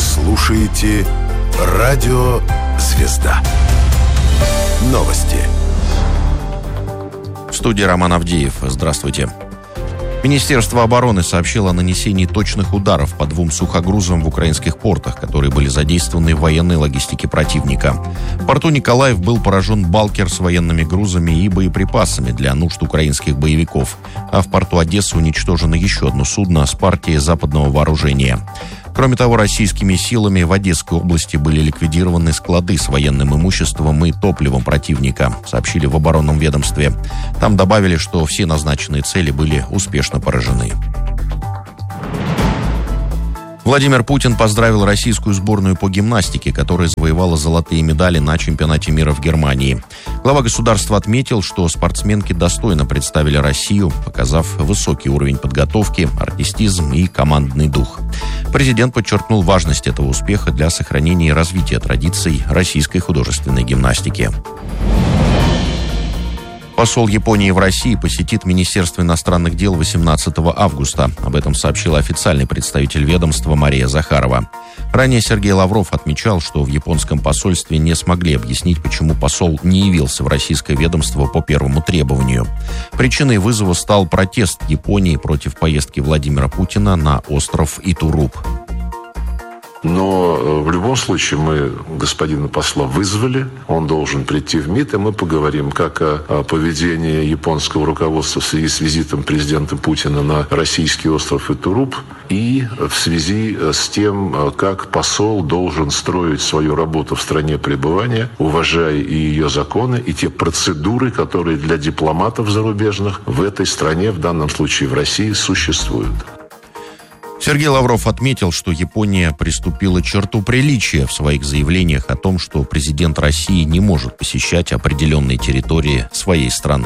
слушаете «Радио Звезда». Новости. В студии Роман Авдеев. Здравствуйте. Министерство обороны сообщило о нанесении точных ударов по 2 сухогрузам в украинских портах, которые были задействованы в военной логистике противника. В порту Николаев был поражен балкер с военными грузами и боеприпасами для нужд украинских боевиков, а в порту Одессы уничтожено еще одно судно с партией западного вооружения. Кроме того, российскими силами в Одесской области были ликвидированы склады с военным имуществом и топливом противника, сообщили в оборонном ведомстве. Там добавили, что все назначенные цели были успешно поражены. Владимир Путин поздравил российскую сборную по гимнастике, которая завоевала золотые медали на чемпионате мира в Германии. Глава государства отметил, что спортсменки достойно представили Россию, показав высокий уровень подготовки, артистизм и командный дух. Президент подчеркнул важность этого успеха для сохранения и развития традиций российской художественной гимнастики. Посол Японии в России посетит Министерство иностранных дел 18 августа. Об этом сообщила официальный представитель ведомства Мария Захарова. Ранее Сергей Лавров отмечал, что в японском посольстве не смогли объяснить, почему посол не явился в российское ведомство по первому требованию. Причиной вызова стал протест Японии против поездки Владимира Путина на остров Итуруп. Но в любом случае мы господина посла вызвали, он должен прийти в МИД, и мы поговорим как о поведении японского руководства в связи с визитом президента Путина на российский остров Итуруп и в связи с тем, как посол должен строить свою работу в стране пребывания, уважая и ее законы, и те процедуры, которые для дипломатов зарубежных в этой стране, в данном случае в России, существуют. Сергей Лавров отметил, что Япония приступила черту приличия в своих заявлениях о том, что президент России не может посещать определенные территории своей страны.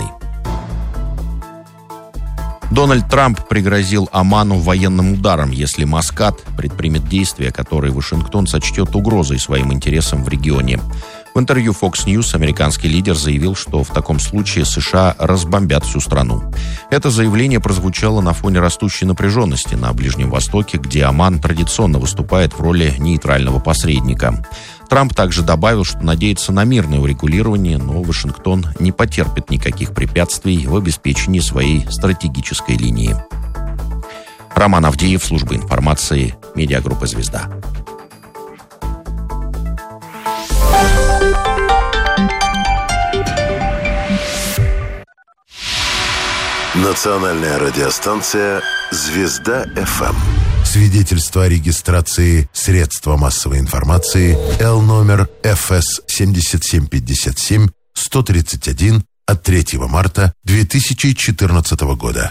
Дональд Трамп пригрозил Оману военным ударом, если Маскат предпримет действия, которые Вашингтон сочтет угрозой своим интересам в регионе. В интервью Fox News американский лидер заявил, что в таком случае США разбомбят всю страну. Это заявление прозвучало на фоне растущей напряженности на Ближнем Востоке, где Оман традиционно выступает в роли нейтрального посредника. Трамп также добавил, что надеется на мирное урегулирование, но Вашингтон не потерпит никаких препятствий в обеспечении своей стратегической линии. Роман Авдеев, служба информации, медиагруппа «Звезда». Национальная радиостанция «Звезда ФМ». Свидетельство о регистрации средства массовой информации Л номер ФС 7757-131 от 3 марта 2014 года.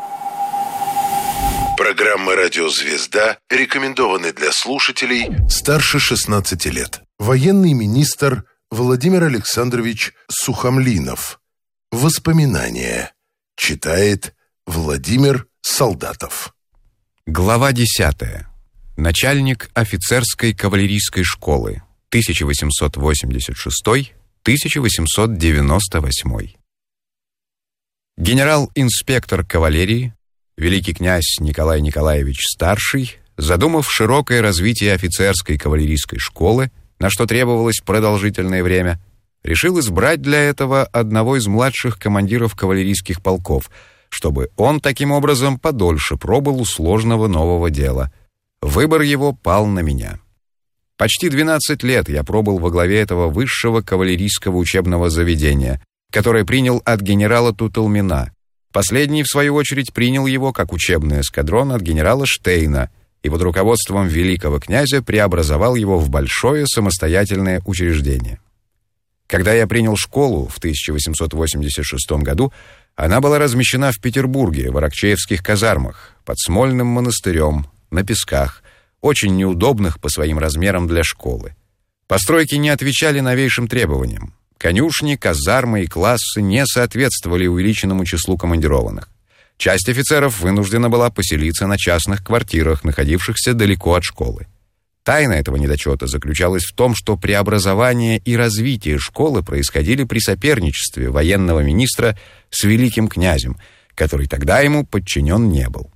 Программа «Радио Звезда» рекомендованы для слушателей старше 16 лет. Военный министр Владимир Александрович Сухомлинов. Воспоминания. Читает Владимир Солдатов. Глава 10. Начальник офицерской кавалерийской школы 1886-1898. Генерал-инспектор кавалерии, великий князь Николай Николаевич Старший, задумав широкое развитие офицерской кавалерийской школы, на что требовалось продолжительное время, решил избрать для этого одного из младших командиров кавалерийских полков, чтобы он таким образом подольше пробыл у сложного нового дела. Выбор его пал на меня. Почти 12 лет я пробыл во главе этого высшего кавалерийского учебного заведения, которое принял от генерала Тутылмина. Последний, в свою очередь, принял его как учебный эскадрон от генерала Штейна и под руководством великого князя преобразовал его в большое самостоятельное учреждение. Когда я принял школу в 1886 году, она была размещена в Петербурге, в Аракчеевских казармах, под Смольным монастырем, на Песках, очень неудобных по своим размерам для школы. Постройки не отвечали новейшим требованиям. Конюшни, казармы и классы не соответствовали увеличенному числу командированных. Часть офицеров вынуждена была поселиться на частных квартирах, находившихся далеко от школы. Тайна этого недочета заключалась в том, что преобразование и развитие школы происходили при соперничестве военного министра с великим князем, который тогда ему подчинен не был.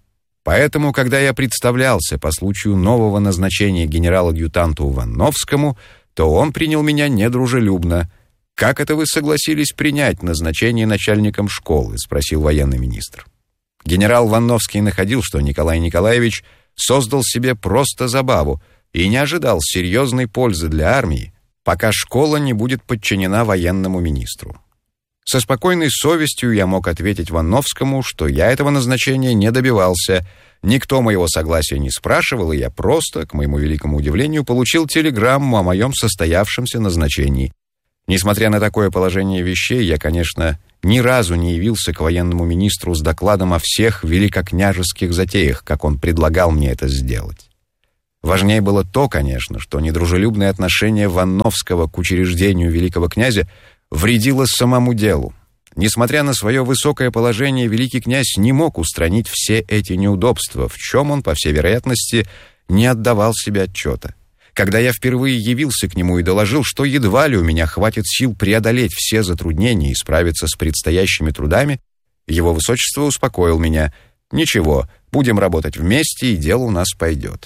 Поэтому, когда я представлялся по случаю нового назначения генерал-адъютанту Ванновскому, то он принял меня недружелюбно. «Как это вы согласились принять назначение начальником школы?» — спросил военный министр. Генерал Ванновский находил, что Николай Николаевич создал себе просто забаву и не ожидал серьезной пользы для армии, пока школа не будет подчинена военному министру. Со спокойной совестью я мог ответить Ванновскому, что я этого назначения не добивался, никто моего согласия не спрашивал, и я просто, к моему великому удивлению, получил телеграмму о моем состоявшемся назначении. Несмотря на такое положение вещей, я, конечно, ни разу не явился к военному министру с докладом о всех великокняжеских затеях, как он предлагал мне это сделать. Важнее было то, конечно, что недружелюбное отношение Ванновского к учреждению великого князя вредило самому делу. Несмотря на свое высокое положение, великий князь не мог устранить все эти неудобства, в чем он, по всей вероятности, не отдавал себе отчета. Когда я впервые явился к нему и доложил, что едва ли у меня хватит сил преодолеть все затруднения и справиться с предстоящими трудами, его высочество успокоил меня: «Ничего, будем работать вместе, и дело у нас пойдет».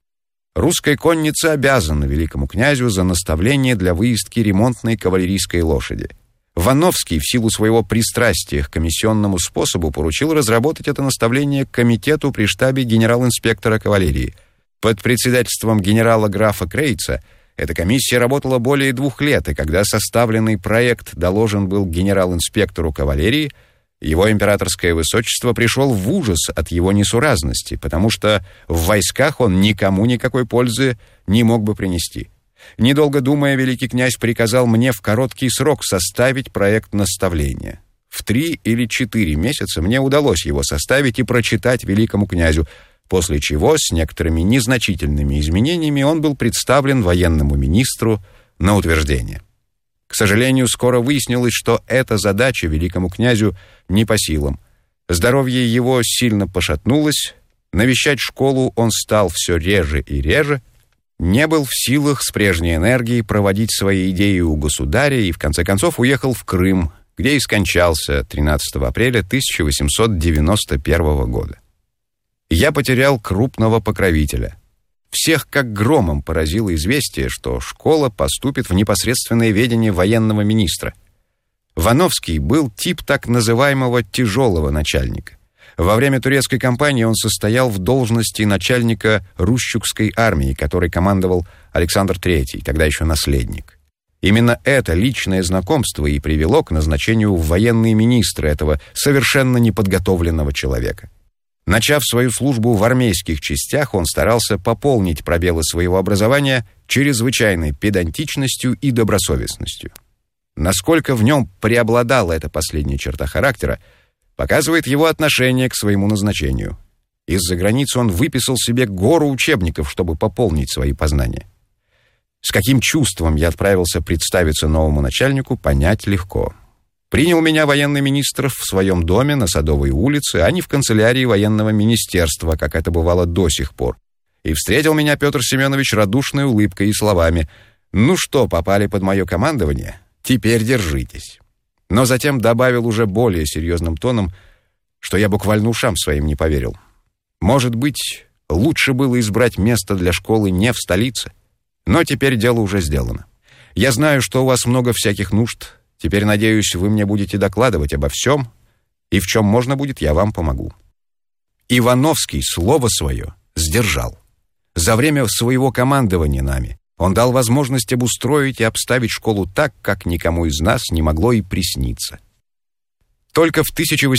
Русская конница обязана великому князю за наставление для выездки ремонтной кавалерийской лошади. Ванновский в силу своего пристрастия к комиссионному способу поручил разработать это наставление комитету при штабе генерал-инспектора кавалерии. Под председательством генерала-графа Крейца эта комиссия работала более 2 лет, и когда составленный проект доложен был генерал-инспектору кавалерии, его императорское высочество пришел в ужас от его несуразности, потому что в войсках он никому никакой пользы не мог бы принести. Недолго думая, великий князь приказал мне в короткий срок составить проект наставления. В 3 или 4 месяца мне удалось его составить и прочитать великому князю, после чего с некоторыми незначительными изменениями он был представлен военному министру на утверждение. К сожалению, скоро выяснилось, что эта задача великому князю не по силам. Здоровье его сильно пошатнулось, навещать школу он стал все реже и реже, не был в силах с прежней энергией проводить свои идеи у государя и в конце концов уехал в Крым, где и скончался 13 апреля 1891 года. Я потерял крупного покровителя. Всех как громом поразило известие, что школа поступит в непосредственное ведение военного министра. Ванновский был тип так называемого тяжелого начальника. Во время турецкой кампании он состоял в должности начальника Рущукской армии, которой командовал Александр III, тогда еще наследник. Именно это личное знакомство и привело к назначению в военные министры этого совершенно неподготовленного человека. Начав свою службу в армейских частях, он старался пополнить пробелы своего образования чрезвычайной педантичностью и добросовестностью. Насколько в нем преобладала эта последняя черта характера, показывает его отношение к своему назначению. Из-за границы он выписал себе гору учебников, чтобы пополнить свои познания. С каким чувством я отправился представиться новому начальнику, понять легко. Принял меня военный министр в своем доме на Садовой улице, а не в канцелярии военного министерства, как это бывало до сих пор. И встретил меня Петр Семенович радушной улыбкой и словами: «Ну что, попали под мое командование? Теперь держитесь». Но затем добавил уже более серьезным тоном, что я буквально ушам своим не поверил. Может быть, лучше было избрать место для школы не в столице? Но теперь дело уже сделано. Я знаю, что у вас много всяких нужд. Теперь, надеюсь, вы мне будете докладывать обо всем, и в чем можно будет, я вам помогу». Ивановский слово свое сдержал. За время своего командования нами он дал возможность обустроить и обставить школу так, как никому из нас не могло и присниться. Только в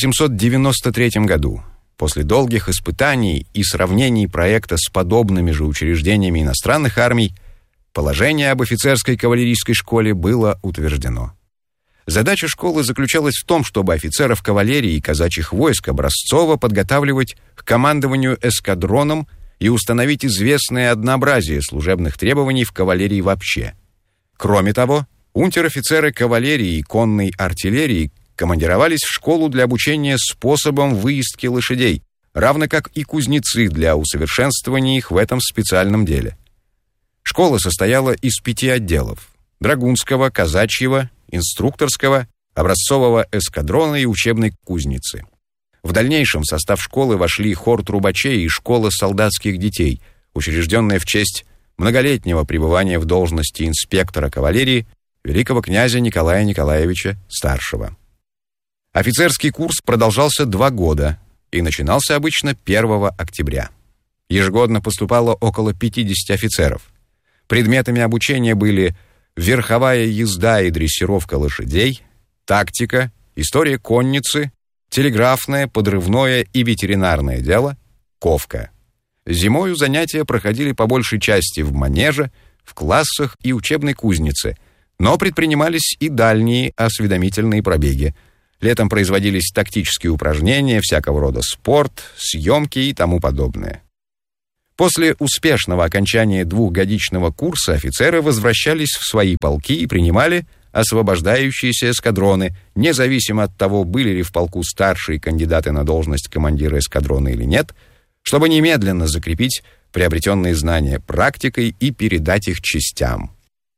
1893 году, после долгих испытаний и сравнений проекта с подобными же учреждениями иностранных армий, положение об офицерской кавалерийской школе было утверждено. Задача школы заключалась в том, чтобы офицеров кавалерии и казачьих войск образцово подготавливать к командованию эскадроном и установить известное однообразие служебных требований в кавалерии вообще. Кроме того, унтер-офицеры кавалерии и конной артиллерии командировались в школу для обучения способам выездки лошадей, равно как и кузнецы для усовершенствования их в этом специальном деле. Школа состояла из 5 отделов: драгунского, казачьего, инструкторского, образцового эскадрона и учебной кузницы. В дальнейшем в состав школы вошли хор трубачей и школа солдатских детей, учрежденная в честь многолетнего пребывания в должности инспектора кавалерии великого князя Николая Николаевича Старшего. Офицерский курс продолжался 2 года и начинался обычно 1 октября. Ежегодно поступало около 50 офицеров. Предметами обучения были верховая езда и дрессировка лошадей, тактика, история конницы, телеграфное, подрывное и ветеринарное дело, ковка. Зимою занятия проходили по большей части в манеже, в классах и учебной кузнице, но предпринимались и дальние осведомительные пробеги. Летом производились тактические упражнения, всякого рода спорт, съемки и тому подобное. После успешного окончания 2-годичного курса офицеры возвращались в свои полки и принимали освобождающиеся эскадроны, независимо от того, были ли в полку старшие кандидаты на должность командира эскадрона или нет, чтобы немедленно закрепить приобретенные знания практикой и передать их частям.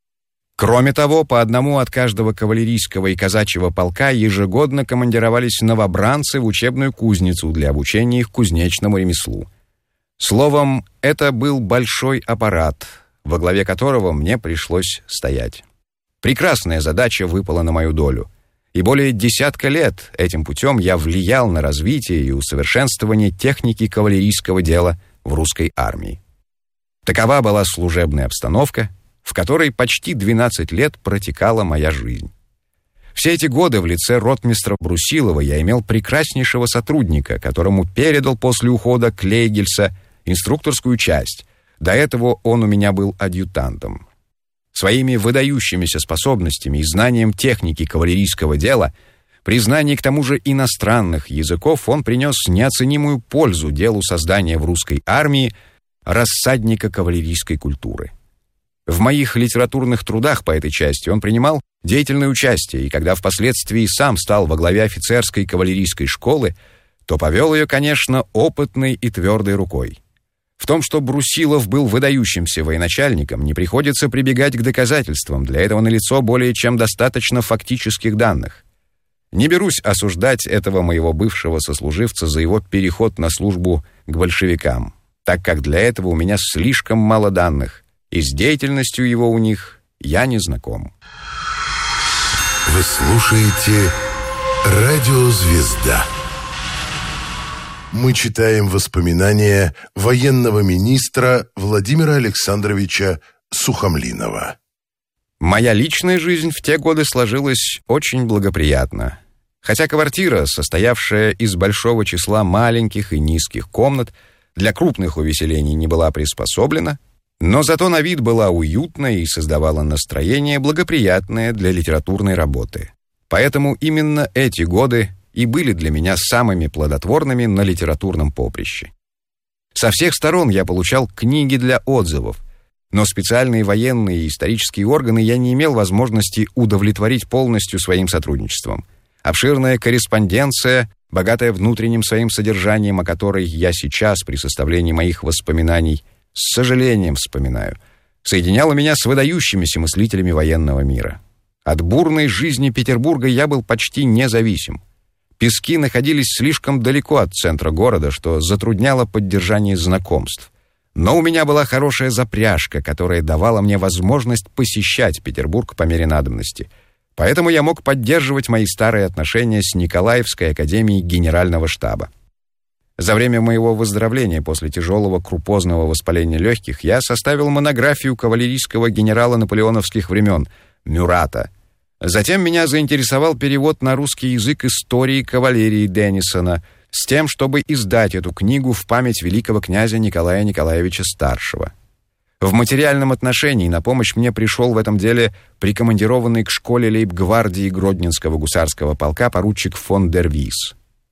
Кроме того, по одному от каждого кавалерийского и казачьего полка ежегодно командировались новобранцы в учебную кузницу для обучения их кузнечному ремеслу. Словом, это был большой аппарат, во главе которого мне пришлось стоять. Прекрасная задача выпала на мою долю, и более 10 лет этим путем я влиял на развитие и усовершенствование техники кавалерийского дела в русской армии. Такова была служебная обстановка, в которой почти 12 лет протекала моя жизнь. Все эти годы в лице ротмистра Брусилова я имел прекраснейшего сотрудника, которому передал после ухода Клейгельса инструкторскую часть. До этого он у меня был адъютантом. Своими выдающимися способностями и знанием техники кавалерийского дела, при знании к тому же иностранных языков, он принес неоценимую пользу делу создания в русской армии рассадника кавалерийской культуры. В моих литературных трудах по этой части он принимал деятельное участие, и когда впоследствии сам стал во главе офицерской кавалерийской школы, то повел ее, конечно, опытной и твердой рукой. В том, что Брусилов был выдающимся военачальником, не приходится прибегать к доказательствам, для этого налицо более чем достаточно фактических данных. Не берусь осуждать этого моего бывшего сослуживца за его переход на службу к большевикам, так как для этого у меня слишком мало данных, и с деятельностью его у них я не знаком. Вы слушаете «Радио Звезда». Мы читаем воспоминания военного министра Владимира Александровича Сухомлинова. Моя личная жизнь в те годы сложилась очень благоприятно. Хотя квартира, состоявшая из большого числа маленьких и низких комнат, для крупных увеселений не была приспособлена, но зато на вид была уютной и создавала настроение, благоприятное для литературной работы. Поэтому именно эти годы и были для меня самыми плодотворными на литературном поприще. Со всех сторон я получал книги для отзывов, но специальные военные и исторические органы я не имел возможности удовлетворить полностью своим сотрудничеством. Обширная корреспонденция, богатая внутренним своим содержанием, о которой я сейчас при составлении моих воспоминаний с сожалением вспоминаю, соединяла меня с выдающимися мыслителями военного мира. От бурной жизни Петербурга я был почти независим. Пески находились слишком далеко от центра города, что затрудняло поддержание знакомств. Но у меня была хорошая запряжка, которая давала мне возможность посещать Петербург по мере надобности. Поэтому я мог поддерживать мои старые отношения с Николаевской академией генерального штаба. За время моего выздоровления после тяжелого крупозного воспаления легких я составил монографию кавалерийского генерала наполеоновских времен Мюрата. Затем меня заинтересовал перевод на русский язык истории кавалерии Деннисона с тем, чтобы издать эту книгу в память великого князя Николая Николаевича Старшего. В материальном отношении на помощь мне пришел в этом деле прикомандированный к школе лейб-гвардии Гродненского гусарского полка поручик фон дер Вис.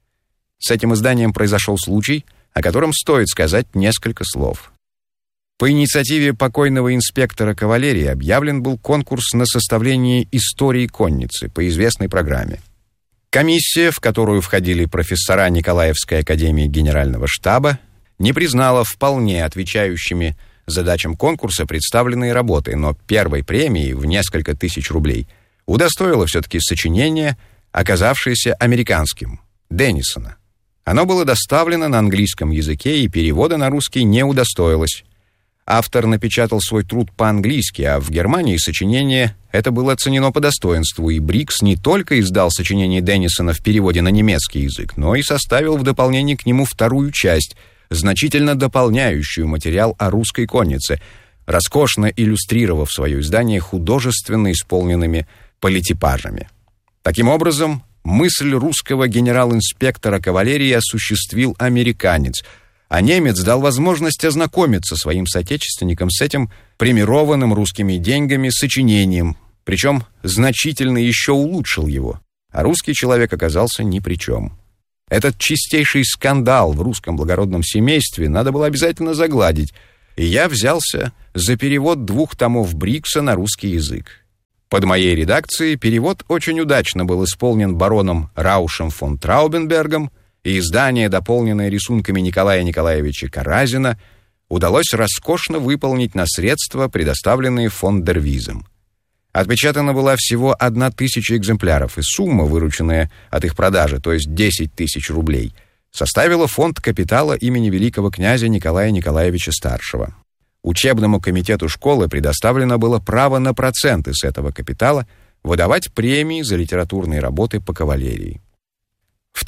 С этим изданием произошел случай, о котором стоит сказать несколько слов. По инициативе покойного инспектора кавалерии объявлен был конкурс на составление истории конницы по известной программе. Комиссия, в которую входили профессора Николаевской академии генерального штаба, не признала вполне отвечающими задачам конкурса представленные работы, но первой премии в несколько тысяч рублей удостоило все-таки сочинение, оказавшееся американским, Деннисона. Оно было доставлено на английском языке и перевода на русский не удостоилось. Автор напечатал свой труд по-английски, а в Германии сочинение это было оценено по достоинству, и Брикс не только издал сочинение Деннисона в переводе на немецкий язык, но и составил в дополнение к нему вторую часть, значительно дополняющую материал о русской коннице, роскошно иллюстрировав свое издание художественно исполненными политипажами. Таким образом, мысль русского генерал-инспектора кавалерии осуществил американец, а немец дал возможность ознакомиться своим соотечественникам с этим премированным русскими деньгами сочинением, причем значительно еще улучшил его, а русский человек оказался ни при чем. Этот чистейший скандал в русском благородном семействе надо было обязательно загладить, и я взялся за перевод 2 томов Брикса на русский язык. Под моей редакцией перевод очень удачно был исполнен бароном Раушем фон Траубенбергом, и издание, дополненное рисунками Николая Николаевича Каразина, удалось роскошно выполнить на средства, предоставленные фон дер Визом. Отпечатана была всего 1000 экземпляров, и сумма, вырученная от их продажи, то есть 10 000 рублей, составила фонд капитала имени великого князя Николая Николаевича Старшего. Учебному комитету школы предоставлено было право на проценты с этого капитала выдавать премии за литературные работы по кавалерии. В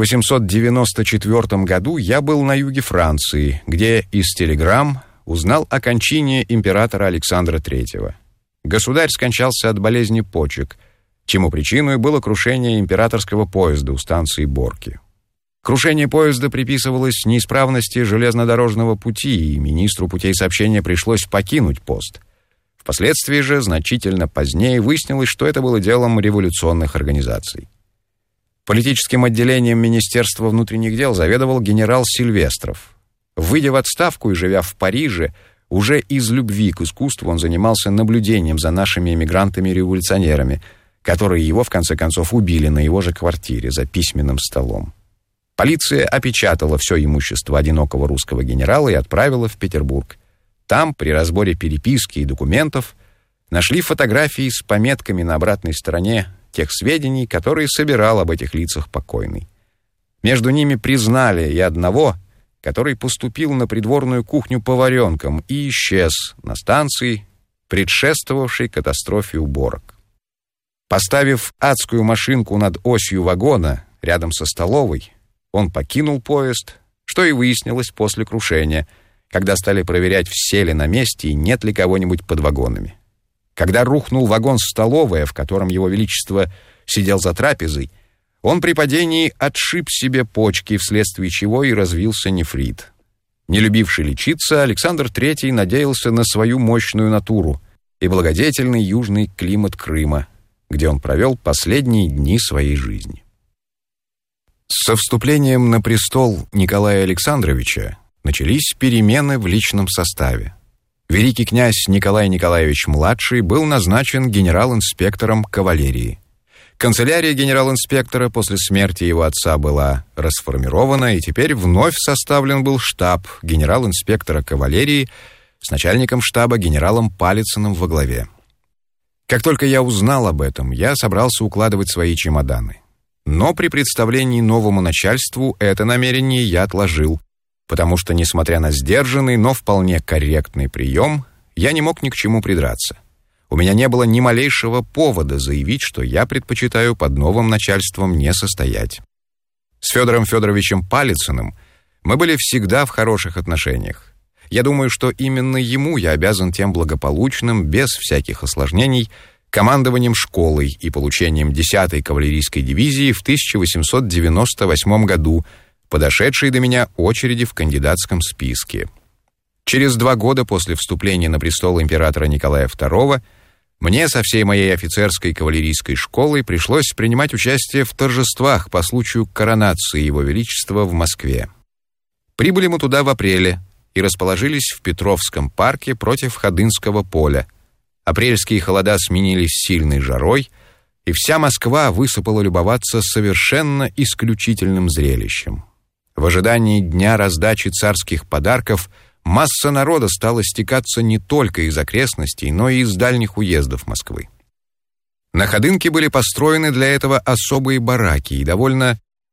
1894 году я был на юге Франции, где из телеграмм узнал о кончине императора Александра III. Государь скончался от болезни почек, чему причиной было крушение императорского поезда у станции Борки. Крушение поезда приписывалось неисправности железнодорожного пути, и министру путей сообщения пришлось покинуть пост. Впоследствии же, значительно позднее, выяснилось, что это было делом революционных организаций. Политическим отделением Министерства внутренних дел заведовал генерал Сильвестров. Выйдя в отставку и живя в Париже, уже из любви к искусству он занимался наблюдением за нашими эмигрантами-революционерами, которые его, в конце концов, убили на его же квартире за письменным столом. Полиция опечатала все имущество одинокого русского генерала и отправила в Петербург. Там, при разборе переписки и документов, нашли фотографии с пометками на обратной стороне тех сведений, которые собирал об этих лицах покойный. Между ними признали и одного, который поступил на придворную кухню поваренком и исчез на станции, предшествовавшей катастрофе уборок. Поставив адскую машинку над осью вагона рядом со столовой, он покинул поезд, что и выяснилось после крушения, когда стали проверять, все ли на месте и нет ли кого-нибудь под вагонами. Когда рухнул вагон-столовая, в котором его величество сидел за трапезой, он при падении отшиб себе почки, вследствие чего и развился нефрит. Не любивший лечиться, Александр III надеялся на свою мощную натуру и благодетельный южный климат Крыма, где он провел последние дни своей жизни. Со вступлением на престол Николая Александровича начались перемены в личном составе. Великий князь Николай Николаевич-младший был назначен генерал-инспектором кавалерии. Канцелярия генерал-инспектора после смерти его отца была расформирована, и теперь вновь составлен был штаб генерал-инспектора кавалерии с начальником штаба генералом Палицыным во главе. Как только я узнал об этом, я собрался укладывать свои чемоданы. Но при представлении новому начальству это намерение я отложил, потому что, несмотря на сдержанный, но вполне корректный прием, я не мог ни к чему придраться. У меня не было ни малейшего повода заявить, что я предпочитаю под новым начальством не состоять. С Федором Федоровичем Палицыным мы были всегда в хороших отношениях. Я думаю, что именно ему я обязан тем благополучным, без всяких осложнений, командованием школой и получением 10-й кавалерийской дивизии в 1898 году, подошедшей до меня очереди в кандидатском списке. Через 2 года после вступления на престол императора Николая II мне со всей моей офицерской кавалерийской школой пришлось принимать участие в торжествах по случаю коронации Его Величества в Москве. Прибыли мы туда в апреле и расположились в Петровском парке против Ходынского поля. Апрельские холода сменились сильной жарой, и вся Москва высыпала любоваться совершенно исключительным зрелищем. В ожидании дня раздачи царских подарков масса народа стала стекаться не только из окрестностей, но и из дальних уездов Москвы. На Ходынке были построены для этого особые бараки и довольно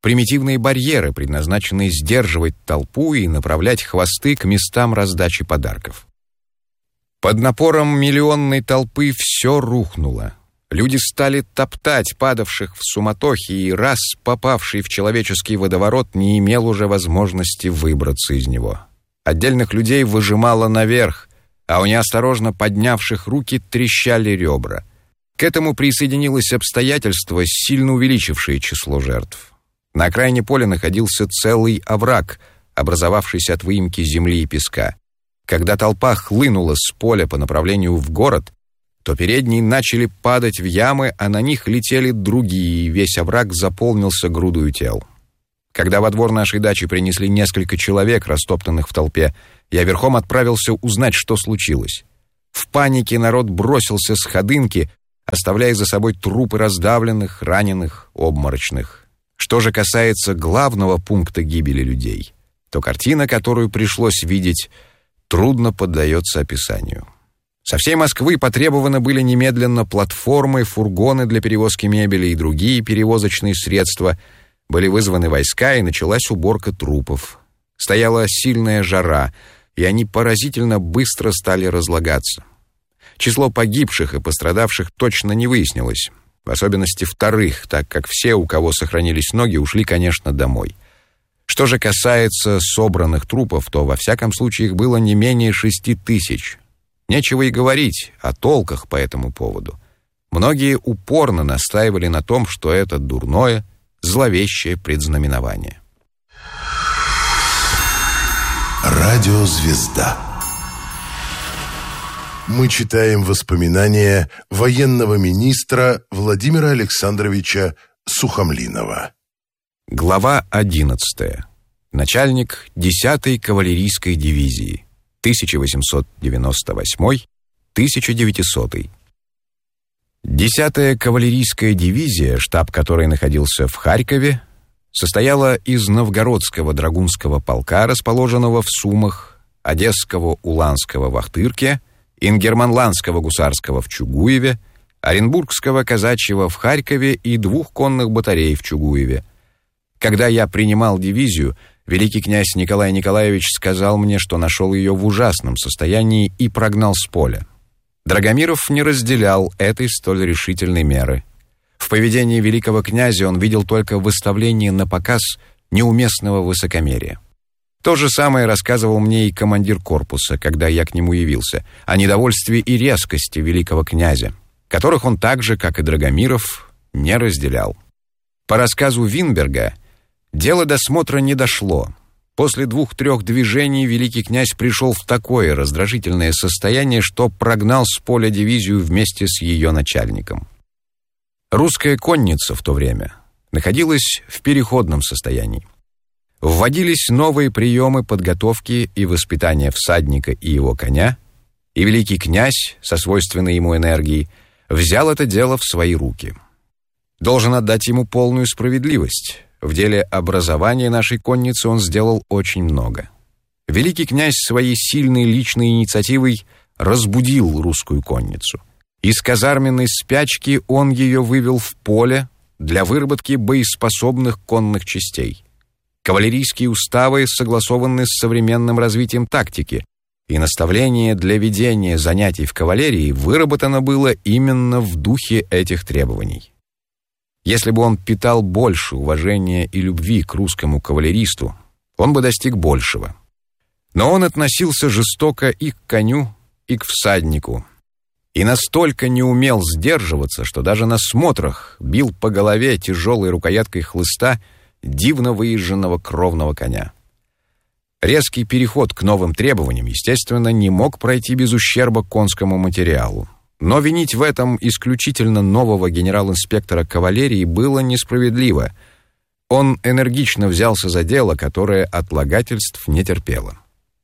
примитивные барьеры, предназначенные сдерживать толпу и направлять хвосты к местам раздачи подарков. Под напором миллионной толпы все рухнуло. Люди стали топтать падавших в суматохе, и раз попавший в человеческий водоворот не имел уже возможности выбраться из него. Отдельных людей выжимало наверх, а у неосторожно поднявших руки трещали ребра. К этому присоединилось обстоятельство, сильно увеличившее число жертв. На окраине поля находился целый овраг, образовавшийся от выемки земли и песка. Когда толпа хлынула с поля по направлению в город, то передние начали падать в ямы, а на них летели другие, и весь овраг заполнился грудою тел. Когда во двор нашей дачи принесли несколько человек, растоптанных в толпе, я верхом отправился узнать, что случилось. В панике народ бросился с ходынки, оставляя за собой трупы раздавленных, раненых, обморочных. Что же касается главного пункта гибели людей, то картина, которую пришлось видеть, трудно поддается описанию. Со всей Москвы потребованы были немедленно платформы, фургоны для перевозки мебели и другие перевозочные средства. Были вызваны войска, и началась уборка трупов. Стояла сильная жара, и они поразительно быстро стали разлагаться. Число погибших и пострадавших точно не выяснилось, в особенности вторых, так как все, у кого сохранились ноги, ушли, конечно, домой. Что же касается собранных трупов, то во всяком случае их было не менее 6000. Нечего и говорить о толках по этому поводу. Многие упорно настаивали на том, что это дурное, зловещее предзнаменование. Радиозвезда. Мы читаем воспоминания военного министра Владимира Александровича Сухомлинова. Глава 11. Начальник 10-й кавалерийской дивизии. 1898-1900. 10-я кавалерийская дивизия, штаб которой находился в Харькове, состояла из Новгородского драгунского полка, расположенного в Сумах, Одесского Уланского в Ахтырке, Ингерманландского гусарского в Чугуеве, Оренбургского казачьего в Харькове и 2 конных батарей в Чугуеве. Когда я принимал дивизию, великий князь Николай Николаевич сказал мне, что нашел ее в ужасном состоянии и прогнал с поля. Драгомиров не разделял этой столь решительной меры. В поведении великого князя он видел только выставление на показ неуместного высокомерия. То же самое рассказывал мне и командир корпуса, когда я к нему явился, о недовольстве и резкости великого князя, которых он так же, как и Драгомиров, не разделял. По рассказу Винберга, дело до смотра не дошло. После 2-3 движений великий князь пришел в такое раздражительное состояние, что прогнал с поля дивизию вместе с ее начальником. Русская конница в то время находилась в переходном состоянии. Вводились новые приемы подготовки и воспитания всадника и его коня, и великий князь, со свойственной ему энергией, взял это дело в свои руки. Должен отдать ему полную справедливость. В деле образования нашей конницы он сделал очень много. Великий князь своей сильной личной инициативой разбудил русскую конницу. Из казарменной спячки он ее вывел в поле для выработки боеспособных конных частей. Кавалерийские уставы согласованы с современным развитием тактики, и наставление для ведения занятий в кавалерии выработано было именно в духе этих требований. Если бы он питал больше уважения и любви к русскому кавалеристу, он бы достиг большего. Но он относился жестоко и к коню, и к всаднику, и настолько не умел сдерживаться, что даже на смотрах бил по голове тяжелой рукояткой хлыста дивно выезженного кровного коня. Резкий переход к новым требованиям, естественно, не мог пройти без ущерба конскому материалу. Но винить в этом исключительно нового генерал-инспектора кавалерии было несправедливо. Он энергично взялся за дело, которое отлагательств не терпело.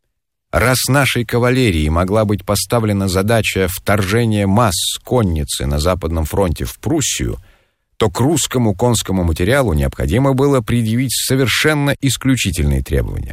Раз нашей кавалерии могла быть поставлена задача вторжения масс конницы на Западном фронте в Пруссию, то к русскому конскому материалу необходимо было предъявить совершенно исключительные требования.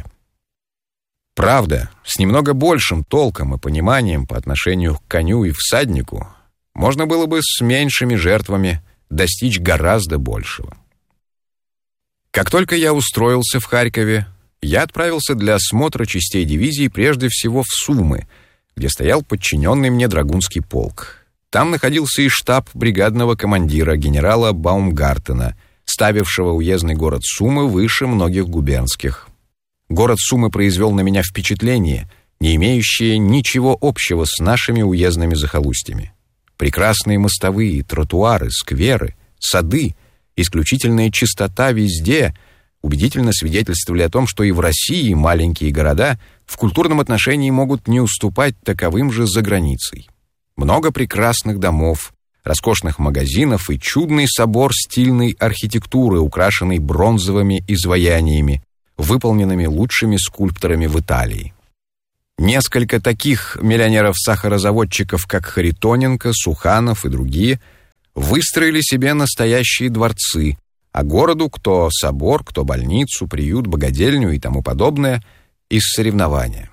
Правда, с немного большим толком и пониманием по отношению к коню и всаднику можно было бы с меньшими жертвами достичь гораздо большего. Как только я устроился в Харькове, я отправился для осмотра частей дивизии прежде всего в Сумы, где стоял подчиненный мне Драгунский полк. Там находился и штаб бригадного командира генерала Баумгартена, ставившего уездный город Сумы выше многих губернских. Город Сумы произвел на меня впечатление, не имеющее ничего общего с нашими уездными захолустьями. Прекрасные мостовые, тротуары, скверы, сады, исключительная чистота везде убедительно свидетельствовали о том, что и в России маленькие города в культурном отношении могут не уступать таковым же за границей. Много прекрасных домов, роскошных магазинов и чудный собор стильной архитектуры, украшенный бронзовыми изваяниями, выполненными лучшими скульпторами в Италии. Несколько таких миллионеров-сахарозаводчиков, как Харитоненко, Суханов и другие, выстроили себе настоящие дворцы, а городу кто собор, кто больницу, приют, богадельню и тому подобное из соревнования.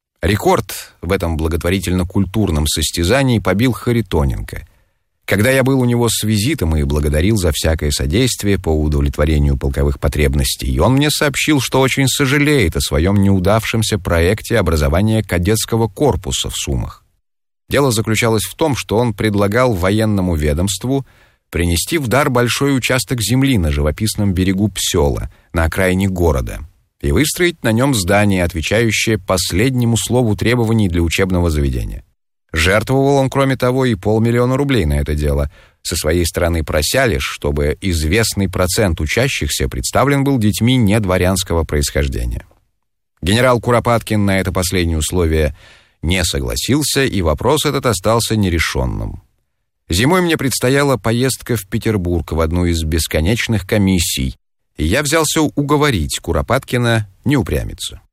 Рекорд в этом благотворительно-культурном состязании побил Харитоненко. Когда я был у него с визитом и благодарил за всякое содействие по удовлетворению полковых потребностей, он мне сообщил, что очень сожалеет о своем неудавшемся проекте образования кадетского корпуса в Сумах. Дело заключалось в том, что он предлагал военному ведомству принести в дар большой участок земли на живописном берегу Псёла, на окраине города, и выстроить на нем здание, отвечающее последнему слову требований для учебного заведения. Жертвовал он, кроме того, и 500 000 рублей на это дело, со своей стороны прося лишь, чтобы известный процент учащихся представлен был детьми недворянского происхождения. Генерал Куропаткин на это последнее условие не согласился, и вопрос этот остался нерешенным. Зимой мне предстояла поездка в Петербург в одну из бесконечных комиссий, и я взялся уговорить Куропаткина не упрямиться.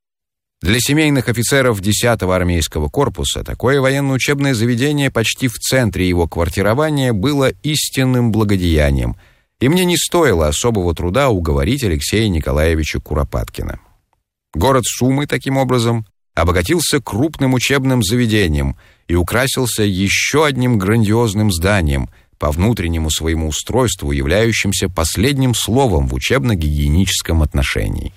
Для семейных офицеров 10-го армейского корпуса такое военно-учебное заведение почти в центре его квартирования было истинным благодеянием, и мне не стоило особого труда уговорить Алексея Николаевича Куропаткина. Город Сумы, таким образом, обогатился крупным учебным заведением и украсился еще одним грандиозным зданием, по внутреннему своему устройству являющимся последним словом в учебно-гигиеническом отношении.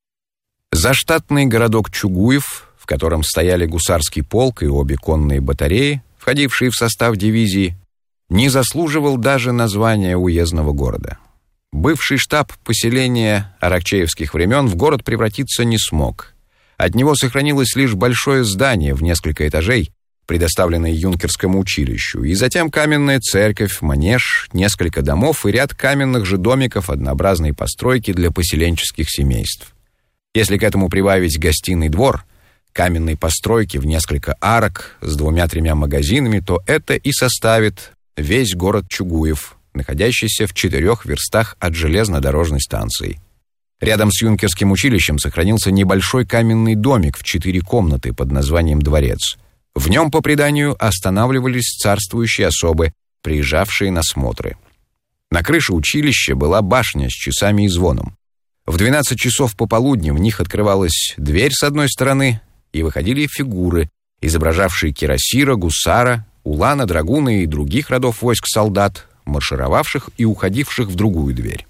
Заштатный городок Чугуев, в котором стояли гусарский полк и обе конные батареи, входившие в состав дивизии, не заслуживал даже названия уездного города. Бывший штаб поселения аракчеевских времен в город превратиться не смог. От него сохранилось лишь большое здание в несколько этажей, предоставленное юнкерскому училищу, и затем каменная церковь, манеж, несколько домов и ряд каменных же домиков однообразной постройки для поселенческих семейств. Если к этому прибавить гостиный двор, каменные постройки в несколько арок с 2-3 магазинами, то это и составит весь город Чугуев, находящийся в 4 верстах от железнодорожной станции. Рядом с юнкерским училищем сохранился небольшой каменный домик в 4 комнаты под названием «Дворец». В нем, по преданию, останавливались царствующие особы, приезжавшие на смотры. На крыше училища была башня с часами и звоном. В 12 часов пополудни в них открывалась дверь с одной стороны, и выходили фигуры, изображавшие кирасира, гусара, улана, драгуна и других родов войск солдат, маршировавших и уходивших в другую дверь.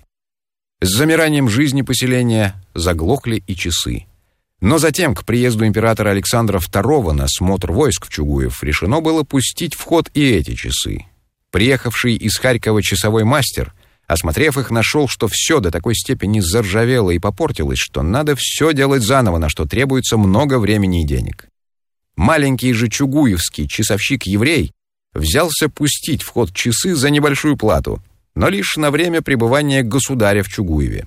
С замиранием жизни поселения заглохли и часы. Но затем, к приезду императора Александра II на смотр войск в Чугуев, решено было пустить в ход и эти часы. Приехавший из Харькова часовой мастер, осмотрев их, нашел, что все до такой степени заржавело и попортилось, что надо все делать заново, на что требуется много времени и денег. Маленький же чугуевский часовщик-еврей взялся пустить в ход часы за небольшую плату, но лишь на время пребывания государя в Чугуеве.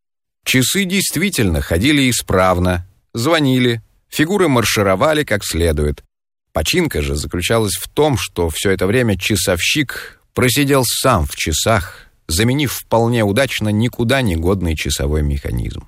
Часы действительно ходили исправно, звонили, фигуры маршировали как следует. Починка же заключалась в том, что все это время часовщик просидел сам в часах, заменив вполне удачно никуда не годный часовой механизм.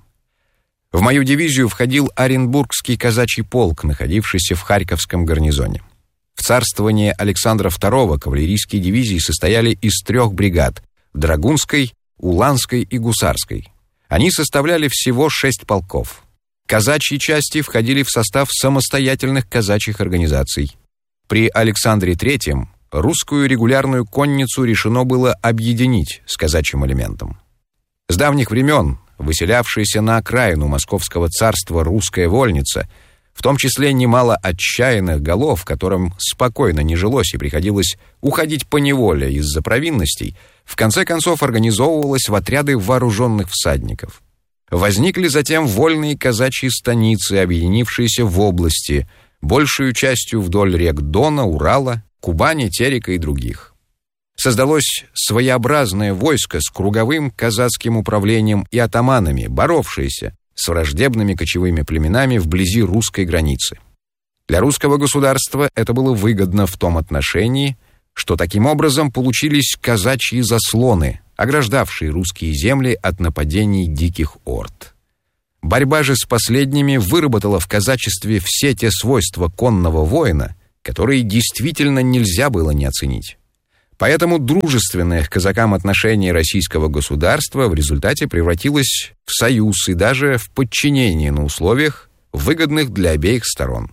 В мою дивизию входил Оренбургский казачий полк, находившийся в Харьковском гарнизоне. В царствование Александра II кавалерийские дивизии состояли из 3 бригад – Драгунской, Уланской и Гусарской. Они составляли всего 6 полков. Казачьи части входили в состав самостоятельных казачьих организаций. При Александре III русскую регулярную конницу решено было объединить с казачьим элементом. С давних времен выселявшаяся на окраину Московского царства русская вольница, в том числе немало отчаянных голов, которым спокойно не жилось и приходилось уходить поневоле из-за провинностей, в конце концов организовывалась в отряды вооруженных всадников. Возникли затем вольные казачьи станицы, объединившиеся в области, большую частью вдоль рек Дона, Урала, Кубани, Терека и других. Создалось своеобразное войско с круговым казацким управлением и атаманами, боровшееся с враждебными кочевыми племенами вблизи русской границы. Для русского государства это было выгодно в том отношении, что таким образом получились казачьи заслоны, ограждавшие русские земли от нападений диких орд. Борьба же с последними выработала в казачестве все те свойства конного воина, которые действительно нельзя было не оценить. Поэтому дружественное к казакам отношение российского государства в результате превратилось в союз и даже в подчинение на условиях, выгодных для обеих сторон.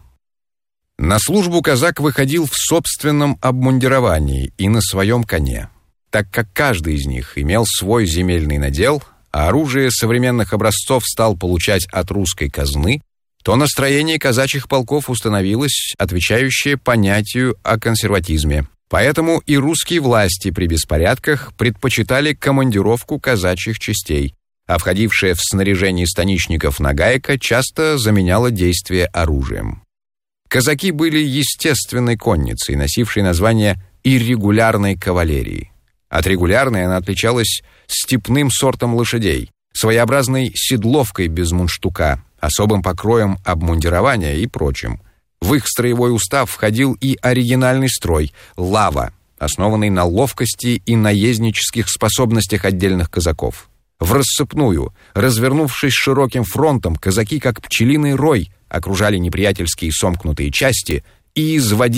На службу казак выходил в собственном обмундировании и на своем коне. Так как каждый из них имел свой земельный надел, а оружие современных образцов стал получать от русской казны, то настроение казачьих полков установилось, отвечающее понятию о консерватизме. Поэтому и русские власти при беспорядках предпочитали командировку казачьих частей, а входившая в снаряжение станичников нагайка часто заменяла действие оружием. Казаки были естественной конницей, носившей название иррегулярной кавалерии. От регулярной она отличалась степным сортом лошадей, своеобразной седловкой без мундштука, особым покроем обмундирования и прочим. В их строевой устав входил и оригинальный строй – лава, основанный на ловкости и наезднических способностях отдельных казаков. В рассыпную, развернувшись широким фронтом, казаки, как пчелиный рой, окружали неприятельские сомкнутые части и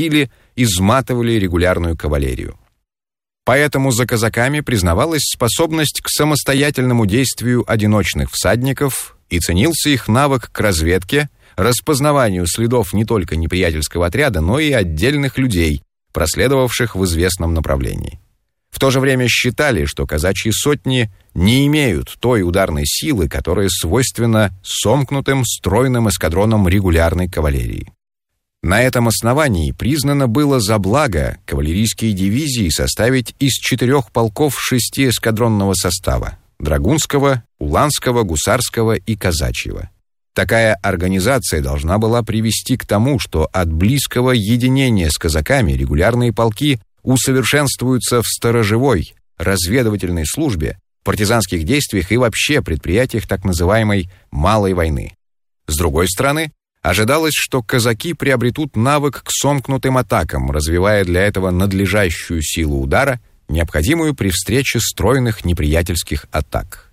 изматывали регулярную кавалерию. Поэтому за казаками признавалась способность к самостоятельному действию одиночных всадников и ценился их навык к разведке, распознаванию следов не только неприятельского отряда, но и отдельных людей, проследовавших в известном направлении. В то же время считали, что казачьи сотни не имеют той ударной силы, которая свойственна сомкнутым стройным эскадронам регулярной кавалерии. На этом основании признано было за благо кавалерийские дивизии составить из 4 полков 6 эскадронного состава – драгунского, уланского, гусарского и казачьего. Такая организация должна была привести к тому, что от близкого единения с казаками регулярные полки усовершенствуются в сторожевой, разведывательной службе, партизанских действиях и вообще предприятиях так называемой «малой войны». С другой стороны, ожидалось, что казаки приобретут навык к сомкнутым атакам, развивая для этого надлежащую силу удара, необходимую при встрече стройных неприятельских атак.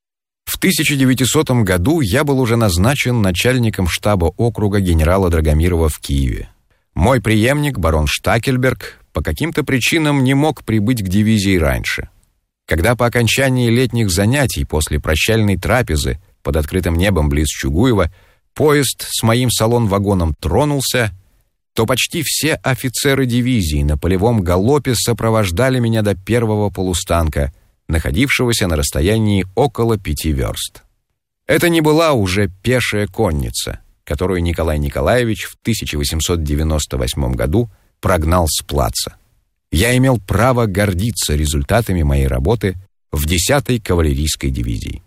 В 1900 году я был уже назначен начальником штаба округа генерала Драгомирова в Киеве. Мой преемник, барон Штакельберг, по каким-то причинам не мог прибыть к дивизии раньше. Когда по окончании летних занятий после прощальной трапезы под открытым небом близ Чугуева поезд с моим салон-вагоном тронулся, то почти все офицеры дивизии на полевом галопе сопровождали меня до первого полустанка, находившегося на расстоянии около 5 верст. Это не была уже пешая конница, которую Николай Николаевич в 1898 году прогнал с плаца. Я имел право гордиться результатами моей работы в 10-й кавалерийской дивизии.